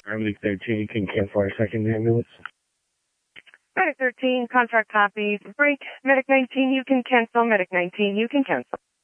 Medic 13, you can cancel our second ambulance. Medic 13, contract copies. Break. Medic 19, you can cancel. Medic 19, you can cancel.